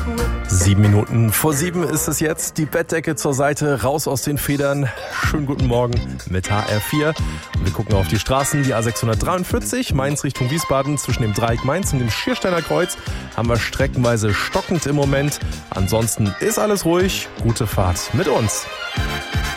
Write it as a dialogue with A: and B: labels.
A: 7 Minuten vor 7 ist es jetzt. Die Bettdecke zur Seite, raus aus den Federn. Schönen guten Morgen mit HR4. Und wir gucken auf die Straßen. Die A643, Mainz Richtung Wiesbaden. Zwischen dem Dreieck Mainz und dem Schiersteiner Kreuz haben wir streckenweise stockend im Moment. Ansonsten ist alles ruhig. Gute Fahrt mit uns.